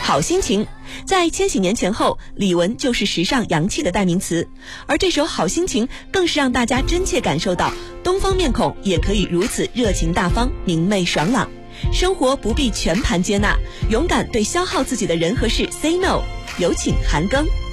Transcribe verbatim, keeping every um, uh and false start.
好心情，在千禧年前后，李玟就是时尚洋气的代名词，而这首好心情更是让大家真切感受到东方面孔也可以如此热情大方、明媚爽朗。生活不必全盘接纳，勇敢对消耗自己的人和事 say no。有请韩庚。